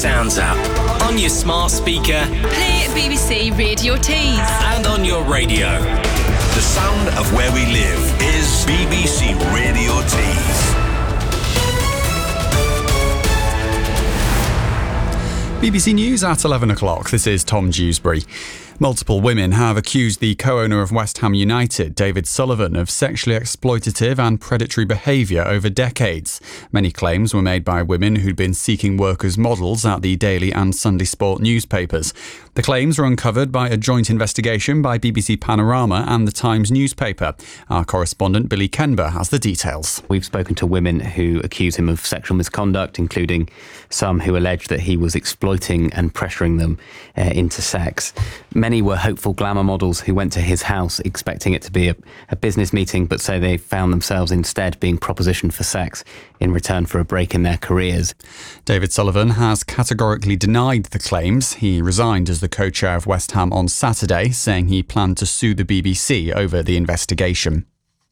Sounds app, on your smart speaker, Play BBC Radio Tees. and on your radio. The sound of where we live is BBC Radio Tees. BBC News at 11 o'clock. This is Tom Dewsbury. Multiple women have accused the co-owner of West Ham United, David Sullivan, of sexually exploitative and predatory behaviour over decades. Many claims were made by women who'd been seeking work as models at the Daily and Sunday Sport newspapers. The claims were uncovered by a joint investigation by BBC Panorama and the Times newspaper. Our correspondent Billy Kenber has the details. We've spoken to women who accuse him of sexual misconduct, including some who allege that he was exploiting and pressuring them into sex. Many were hopeful glamour models who went to his house expecting it to be a business meeting, but so they found themselves instead being propositioned for sex in return for a break in their careers. David Sullivan has categorically denied the claims. He resigned as the co-chair of West Ham on Saturday, saying he planned to sue the BBC over the investigation.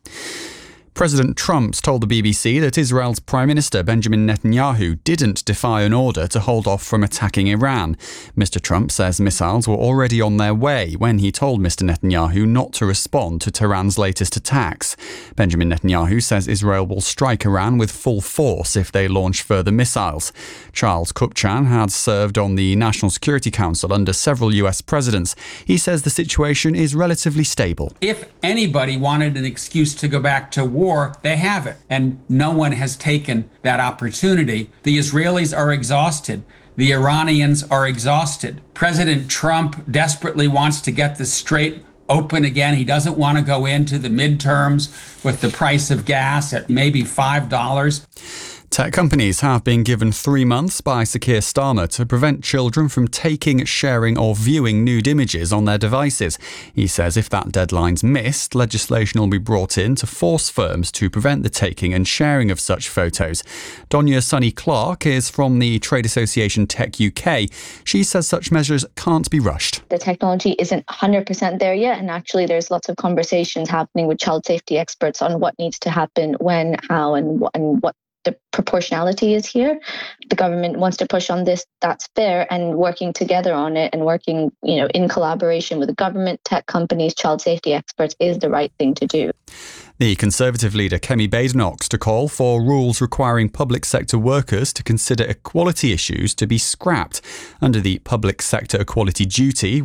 President Trump's told the BBC that Israel's Prime Minister Benjamin Netanyahu didn't defy an order to hold off from attacking Iran. Mr. Trump says missiles were already on their way when he told Mr. Netanyahu not to respond to Tehran's latest attacks. Benjamin Netanyahu says Israel will strike Iran with full force if they launch further missiles. Charles Kupchan had served on the National Security Council under several US presidents. He says the situation is relatively stable. If anybody wanted an excuse to go back to war, they have it, and no one has taken that opportunity. The Israelis are exhausted. The Iranians are exhausted. President Trump desperately wants to get the Strait open again. He doesn't want to go into the midterms with the price of gas at maybe $5. Tech companies have been given 3 months by Sir Keir Starmer to prevent children from taking, sharing or viewing nude images on their devices. He says if that deadline's missed, legislation will be brought in to force firms to prevent the taking and sharing of such photos. Donia Sunny Clark is from the trade association Tech UK. She says such measures can't be rushed. The technology isn't 100% there yet, and actually there's lots of conversations happening with child safety experts on what needs to happen, when, how and what the proportionality is here. The government wants to push on this, that's fair, and working together on it and working, in collaboration with the government, tech companies, child safety experts is the right thing to do. The Conservative leader Kemi Badenoch's to call for rules requiring public sector workers to consider equality issues to be scrapped. Under the Public Sector Equality Duty,